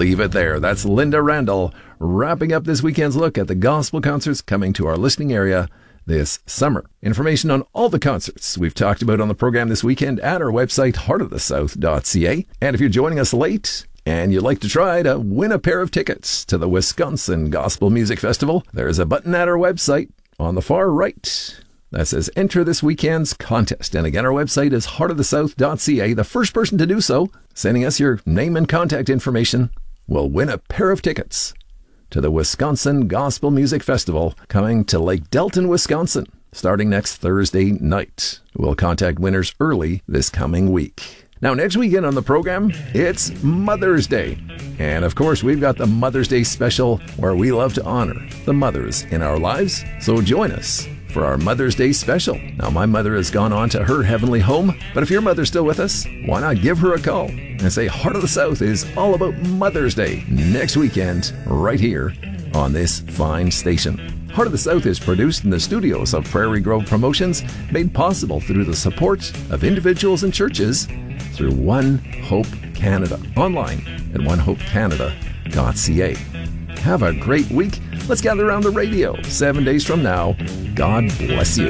leave it there. That's Linda Randall wrapping up this weekend's look at the gospel concerts coming to our listening area this summer. Information on all the concerts we've talked about on the program this weekend at our website, heartofthesouth.ca. And if you're joining us late and you'd like to try to win a pair of tickets to the Wisconsin Gospel Music Festival, there's a button at our website on the far right that says enter this weekend's contest. And again, our website is heartofthesouth.ca. The first person to do so, sending us your name and contact information, will win a pair of tickets to the Wisconsin Gospel Music Festival coming to Lake Delton, Wisconsin, starting next Thursday night. We'll contact winners early this coming week. Now, next weekend on the program, it's Mother's Day. And of course, we've got the Mother's Day special where we love to honor the mothers in our lives. So join us for our Mother's Day special. Now, my mother has gone on to her heavenly home, but if your mother's still with us, why not give her a call and say Heart of the South is all about Mother's Day next weekend right here on this fine station. Heart of the South is produced in the studios of Prairie Grove Promotions, made possible through the support of individuals and churches through One Hope Canada, online at onehopecanada.ca. Have a great week. Let's gather around the radio 7 days from now. God bless you.